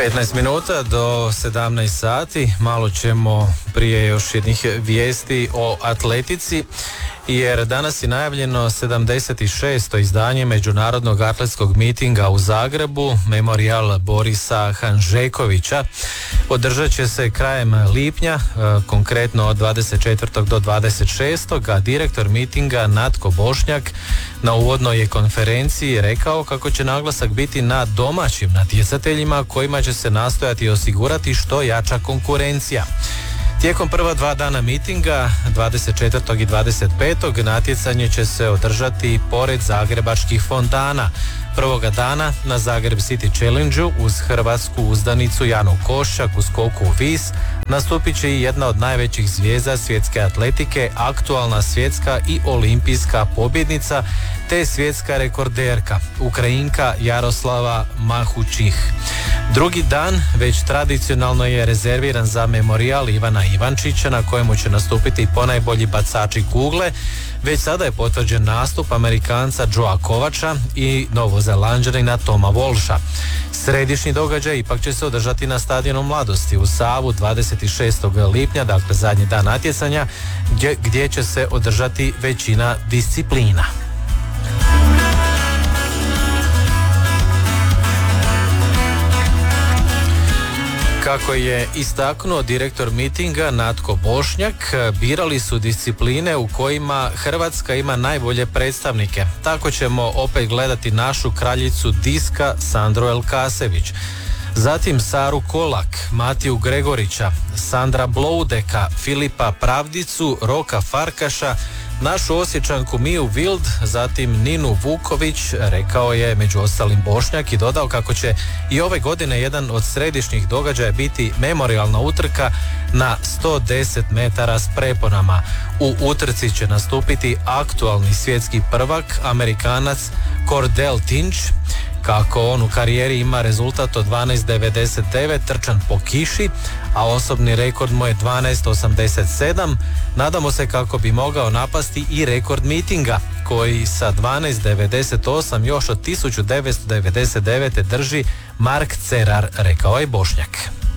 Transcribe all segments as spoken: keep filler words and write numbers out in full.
petnaest minuta do sedamnaest sati, malo ćemo prije još jednih vijesti o atletici, jer danas je najavljeno sedamdeset šesto izdanje Međunarodnog atletskog mitinga u Zagrebu, Memorijal Borisa Hanžekovića. Održat će se krajem lipnja, konkretno od dvadeset četvrtog do dvadeset šestog a direktor mitinga Natko Bošnjak na uvodnoj je konferenciji rekao kako će naglasak biti na domaćim natjecateljima kojima će se nastojati osigurati što jača konkurencija. Tijekom prva dva dana mitinga, dvadeset četvrtog i dvadeset petog natjecanje će se održati pored zagrebačkih fontana. Prvoga dana na Zagreb City Challenge-u uz hrvatsku uzdanicu Janu Košćak u skoku u vis nastupit će i jedna od najvećih zvijezda svjetske atletike, aktualna svjetska i olimpijska pobjednica te svjetska rekorderka, Ukrajinka Jaroslava Mahučih. Drugi dan već tradicionalno je rezerviran za memorijal Ivana Ivančića na kojemu će nastupiti ponajbolji bacači kugle. Već sada je potvrđen nastup Amerikanca Joea Kovača i Novozelanđanina Toma Walsha. Središnji događaj ipak će se održati na stadionu Mladosti u Savu dvadeset šestog lipnja, dakle zadnji dan natjecanja, gdje, gdje će se održati većina disciplina. Kako je istaknuo direktor mitinga Natko Bošnjak, birali su discipline u kojima Hrvatska ima najbolje predstavnike. Tako ćemo opet gledati našu kraljicu diska Sandru Elkasević. Zatim Saru Kolak, Matiju Gregorića, Sandra Bloudeka, Filipa Pravdicu, Roka Farkaša, našu Osječanku Miju Vild, zatim Ninu Vuković, rekao je među ostalim Bošnjak i dodao kako će i ove godine jedan od središnjih događaja biti memorijalna utrka na sto deset metara s preponama. U utrci će nastupiti aktualni svjetski prvak, Amerikanac Cordell Tinch. Kako on u karijeri ima rezultat od dvanaest devedeset devet trčan po kiši, a osobni rekord mu je dvanaest osamdeset sedam, nadamo se kako bi mogao napasti i rekord mitinga, koji sa dvanaest devedeset osam još od tisuću devetsto devedeset devete drži Mark Cerar, rekao je Bošnjak.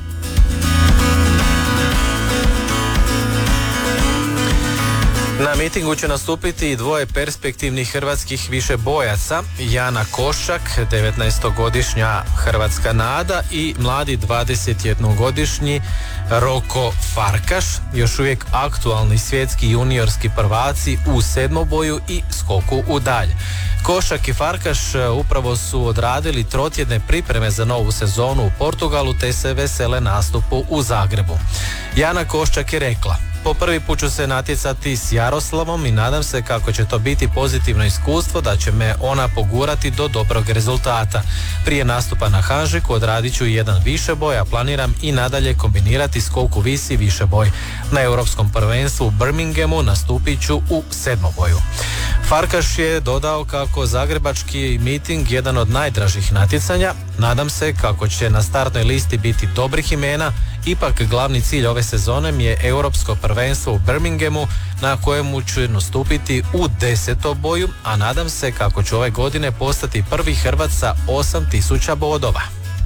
Na mitingu će nastupiti i dvoje perspektivnih hrvatskih višebojaca, Jana Košćak, devetnaestogodišnja hrvatska nada, i mladi dvadesetjednogodišnji Roko Farkaš, još uvijek aktualni svjetski juniorski prvaci u sedmoboju i skoku u dalj. Košćak i Farkaš upravo su odradili trotjedne pripreme za novu sezonu u Portugalu te se vesele nastupu u Zagrebu. Jana Košćak je rekla: po prvi put ću se natjecati s Jaroslavom i nadam se kako će to biti pozitivno iskustvo, da će me ona pogurati do dobrog rezultata. Prije nastupa na Hanžiku odradit ću jedan višeboj, a planiram i nadalje kombinirati skok u vis i višeboj. Na europskom prvenstvu u Birminghamu nastupit ću u sedmoboju. Farkaš je dodao kako zagrebački miting jedan od najdražih natjecanja. Nadam se kako će na startnoj listi biti dobrih imena. Ipak glavni cilj ove sezone mi je europsko prvenstvo u Birminghamu na kojemu ću nastupiti u desetoboju, a nadam se kako ću ove godine postati prvi Hrvat sa osam tisuća bodova.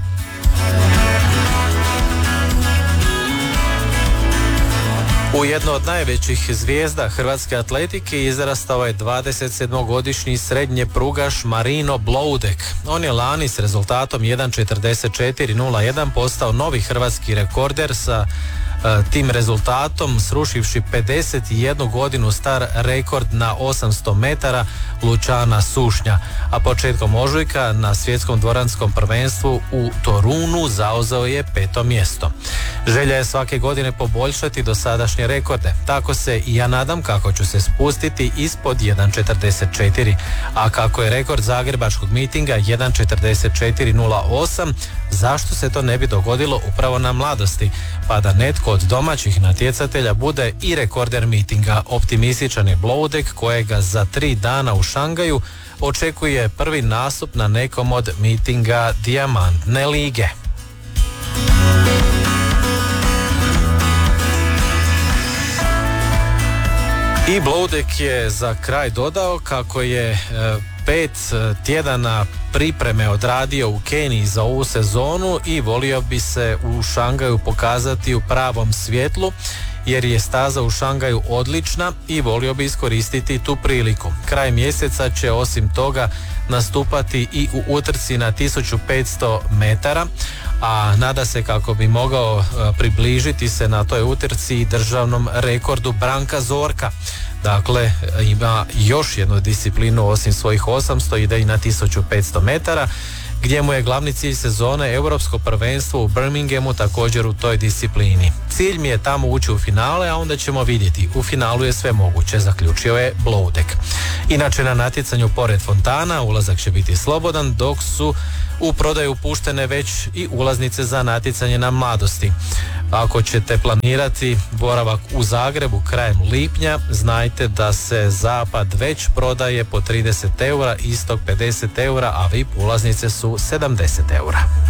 U jedno od najvećih zvijezda hrvatske atletike izrastao je dvadesetsedmogodišnji srednje prugaš Marino Bloudek. On je lani s rezultatom jedan četrdeset četiri nula jedan postao novi hrvatski rekorder sa tim rezultatom, srušivši pedeset jednu godinu star rekord na osamsto metara Lučana Sušnja, a početkom ožujka na svjetskom dvoranskom prvenstvu u Torunu zauzeo je peto mjesto. Želja je svake godine poboljšati dosadašnje rekorde, tako se i ja nadam kako ću se spustiti ispod jedan četrdeset četiri, a kako je rekord zagrebačkog mitinga jedan četrdeset četiri nula osam, zašto se to ne bi dogodilo upravo na Mladosti, pa da netko od domaćih natjecatelja bude i rekorder mitinga. Optimističan je Bloudek, kojega za tri dana u Šangaju očekuje prvi nastup na nekom od mitinga Dijamantne lige. I Bloudek je za kraj dodao kako je e, pet tjedana pripreme odradio u Keniji za ovu sezonu i volio bi se u Šangaju pokazati u pravom svjetlu, jer je staza u Šangaju odlična i volio bi iskoristiti tu priliku. Kraj mjeseca će osim toga nastupati i u utrci na tisuću petsto metara, a nada se kako bi mogao približiti se na toj utrci i državnom rekordu Branka Zorka. Dakle, ima još jednu disciplinu osim svojih osamsto, ide i na tisuću petsto metara, gdje mu je glavni cilj sezone europsko prvenstvo u Birminghamu, također u toj disciplini. Cilj mi je tamo ući u finale, a onda ćemo vidjeti. U finalu je sve moguće, zaključio je Blodek. Inače, na natjecanju pored fontana ulazak će biti slobodan, dok su u prodaju puštene već i ulaznice za natjecanje na mladosti. Ako ćete planirati boravak u Zagrebu krajem lipnja, znajte da se zapad već prodaje po trideset eura, istok pedeset eura, a V I P ulaznice su sedamdeset eura.